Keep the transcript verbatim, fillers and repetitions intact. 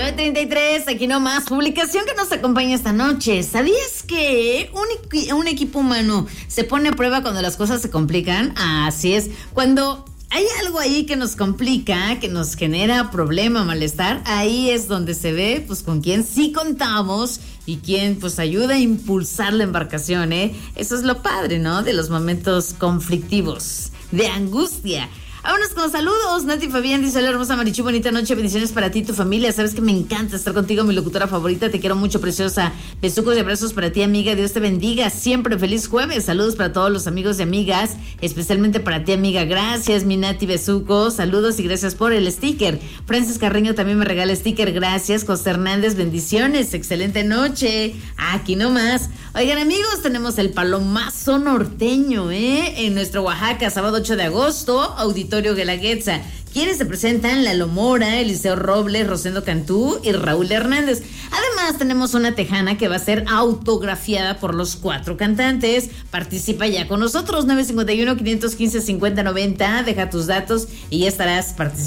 nueve treinta y tres, aquí nomás, publicación que nos acompaña esta noche. ¿Sabías que un, un equipo humano se pone a prueba cuando las cosas se complican? Así es, cuando hay algo ahí que nos complica, que nos genera problema, malestar, ahí es donde se ve, pues, con quién sí contamos y quién, pues, ayuda a impulsar la embarcación, ¿eh? Eso es lo padre, ¿no? De los momentos conflictivos, de angustia. Vámonos con saludos. Nati Fabián dice: hola, hermosa Marichu, bonita noche, bendiciones para ti y tu familia. Sabes que me encanta estar contigo, mi locutora favorita. Te quiero mucho, preciosa. Besucos y abrazos para ti, amiga. Dios te bendiga siempre. Feliz jueves. Saludos para todos los amigos y amigas, especialmente para ti, amiga. Gracias, mi Nati. Besucos. Saludos y gracias por el sticker. Francis Carreño también me regala sticker. Gracias. José Hernández, bendiciones. Excelente noche. Aquí nomás. Oigan, amigos, tenemos el palomazo norteño, ¿eh? En nuestro Oaxaca, sábado ocho de agosto, auditorio Guelaguetza. Quienes se presentan: Lalo Mora, Eliseo Robles, Rosendo Cantú y Raúl Hernández. Además, tenemos una tejana que va a ser autografiada por los cuatro cantantes. Participa ya con nosotros, nueve cinco uno, cinco uno cinco, cincuenta noventa. Deja tus datos y ya estarás participando.